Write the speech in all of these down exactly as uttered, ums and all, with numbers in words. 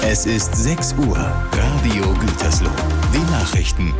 Es ist sechs Uhr. Radio Gütersloh. Die Nachrichten.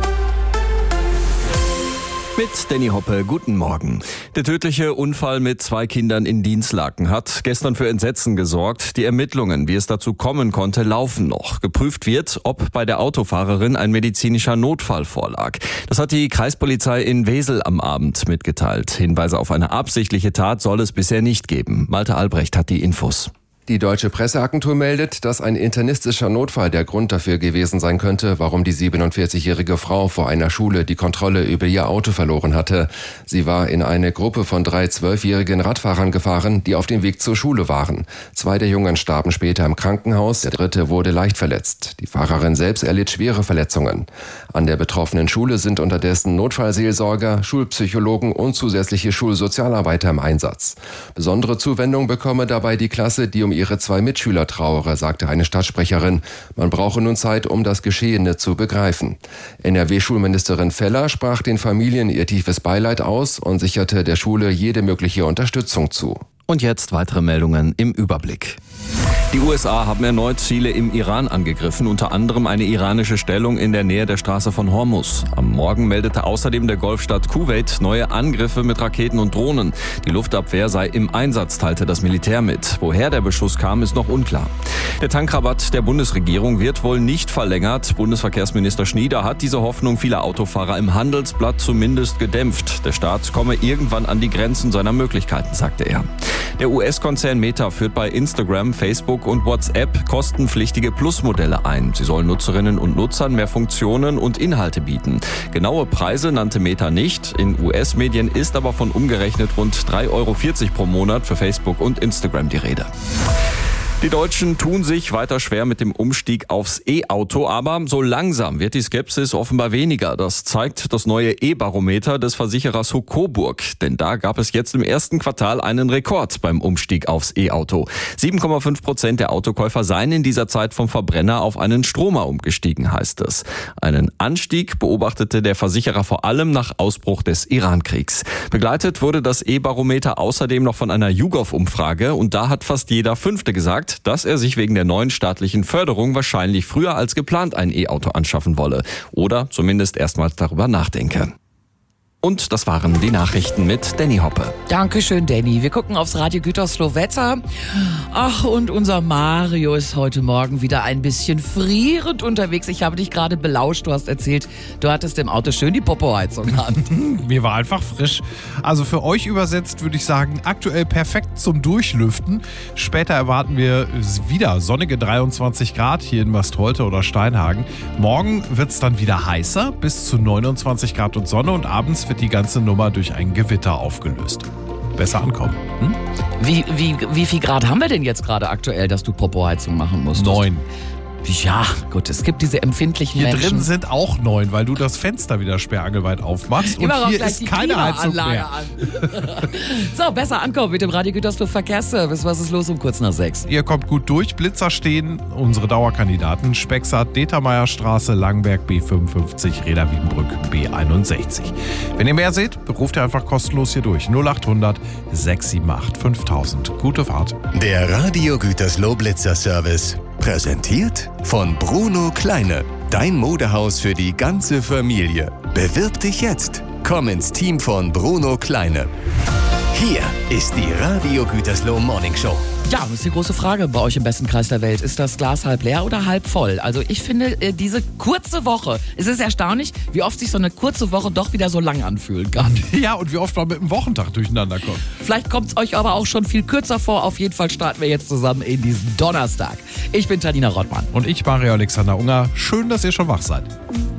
Mit Danny Hoppe, guten Morgen. Der tödliche Unfall mit zwei Kindern in Dinslaken hat gestern für Entsetzen gesorgt. Die Ermittlungen, wie es dazu kommen konnte, laufen noch. Geprüft wird, ob bei der Autofahrerin ein medizinischer Notfall vorlag. Das hat die Kreispolizei in Wesel am Abend mitgeteilt. Hinweise auf eine absichtliche Tat soll es bisher nicht geben. Malte Albrecht hat die Infos. Die Deutsche Presseagentur meldet, dass ein internistischer Notfall der Grund dafür gewesen sein könnte, warum die siebenundvierzigjährige Frau vor einer Schule die Kontrolle über ihr Auto verloren hatte. Sie war in eine Gruppe von drei zwölfjährigen Radfahrern gefahren, die auf dem Weg zur Schule waren. Zwei der Jungen starben später im Krankenhaus, der dritte wurde leicht verletzt. Die Fahrerin selbst erlitt schwere Verletzungen. An der betroffenen Schule sind unterdessen Notfallseelsorger, Schulpsychologen und zusätzliche Schulsozialarbeiter im Einsatz. Besondere Zuwendung bekomme dabei die Klasse, die um ihre zwei Mitschüler trauere, sagte eine Stadtsprecherin. Man brauche nun Zeit, um das Geschehene zu begreifen. N R W-Schulministerin Feller sprach den Familien ihr tiefes Beileid aus und sicherte der Schule jede mögliche Unterstützung zu. Und jetzt weitere Meldungen im Überblick. Die U S A haben erneut Ziele im Iran angegriffen, unter anderem eine iranische Stellung in der Nähe der Straße von Hormuz. Am Morgen meldete außerdem der Golfstaat Kuwait neue Angriffe mit Raketen und Drohnen. Die Luftabwehr sei im Einsatz, teilte das Militär mit. Woher der Beschuss kam, ist noch unklar. Der Tankrabatt der Bundesregierung wird wohl nicht verlängert. Bundesverkehrsminister Schnieder hat diese Hoffnung vieler Autofahrer im Handelsblatt zumindest gedämpft. Der Staat komme irgendwann an die Grenzen seiner Möglichkeiten, sagte er. Der U S-Konzern Meta führt bei Instagram, Facebook und WhatsApp kostenpflichtige Plus-Modelle ein. Sie sollen Nutzerinnen und Nutzern mehr Funktionen und Inhalte bieten. Genaue Preise nannte Meta nicht. In U S-Medien ist aber von umgerechnet rund drei Euro vierzig pro Monat für Facebook und Instagram die Rede. Die Deutschen tun sich weiter schwer mit dem Umstieg aufs E-Auto, aber so langsam wird die Skepsis offenbar weniger. Das zeigt das neue E-Barometer des Versicherers Coburg. Denn da gab es jetzt im ersten Quartal einen Rekord beim Umstieg aufs E-Auto. sieben Komma fünf Prozent der Autokäufer seien in dieser Zeit vom Verbrenner auf einen Stromer umgestiegen, heißt es. Einen Anstieg beobachtete der Versicherer vor allem nach Ausbruch des Iran-Kriegs. Begleitet wurde das E-Barometer außerdem noch von einer YouGov-Umfrage und da hat fast jeder Fünfte gesagt, dass er sich wegen der neuen staatlichen Förderung wahrscheinlich früher als geplant ein E-Auto anschaffen wolle oder zumindest erstmals darüber nachdenke. Und das waren die Nachrichten mit Danny Hoppe. Dankeschön, Danny. Wir gucken aufs Radio Gütersloh Wetter. Ach, und unser Mario ist heute Morgen wieder ein bisschen frierend unterwegs. Ich habe dich gerade belauscht. Du hast erzählt, du hattest im Auto schön die Popo-Heizung an. Mir war einfach frisch. Also für euch übersetzt würde ich sagen, aktuell perfekt zum Durchlüften. Später erwarten wir wieder sonnige dreiundzwanzig Grad hier in Mastholte oder Steinhagen. Morgen wird es dann wieder heißer, bis zu neunundzwanzig Grad und Sonne, und abends wird die ganze Nummer durch ein Gewitter aufgelöst. Besser ankommen. Hm? Wie, wie, wie viel Grad haben wir denn jetzt gerade aktuell, dass du Popo-Heizung machen musst? Neun. Ja, gut, es gibt diese empfindlichen Hier Menschen. drin sind auch neun, weil du das Fenster wieder sperrangelweit aufmachst. Und hier ist keine Heizung mehr. An. So, besser ankommen mit dem Radio Gütersloh Verkehrsservice. Was ist los um kurz nach sechs? Ihr kommt gut durch. Blitzer stehen. Unsere Dauerkandidaten: Spexart, Determeierstraße, Langenberg B fünfundfünfzig, Reda-Wiedenbrück B einundsechzig. Wenn ihr mehr seht, ruft ihr einfach kostenlos hier durch. null achthundert sechs sieben acht fünftausend. Gute Fahrt. Der Radio Gütersloh Blitzer Service. Präsentiert von Bruno Kleine. Dein Modehaus für die ganze Familie. Bewirb dich jetzt. Komm ins Team von Bruno Kleine. Hier ist die Radio Gütersloh Morning Show. Ja, das ist die große Frage bei euch im besten Kreis der Welt. Ist das Glas halb leer oder halb voll? Also ich finde, diese kurze Woche, es ist erstaunlich, wie oft sich so eine kurze Woche doch wieder so lang anfühlen kann. Ja, und wie oft man mit dem Wochentag durcheinander kommt. Vielleicht kommt es euch aber auch schon viel kürzer vor. Auf jeden Fall starten wir jetzt zusammen in diesen Donnerstag. Ich bin Tadina Rottmann. Und ich, Mario Alexander Unger. Schön, dass ihr schon wach seid.